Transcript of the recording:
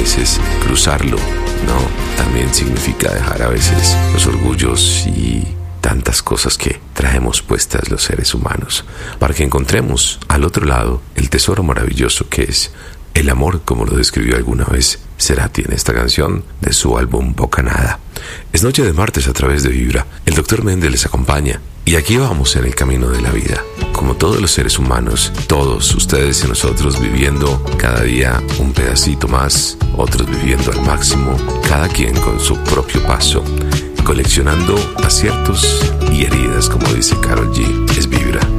veces cruzarlo, ¿no? También significa dejar a veces los orgullos y tantas cosas que traemos puestas los seres humanos, para que encontremos al otro lado el tesoro maravilloso que es el amor, como lo describió alguna vez Cerati en esta canción de su álbum Bocanada. Es noche de martes a través de Vibra. El Dr. Méndez les acompaña y aquí vamos en el camino de la vida. Como todos los seres humanos, todos ustedes y nosotros viviendo cada día un pedacito más, otros viviendo al máximo, cada quien con su propio paso, coleccionando aciertos y heridas, como dice Karol G. Es Vibra.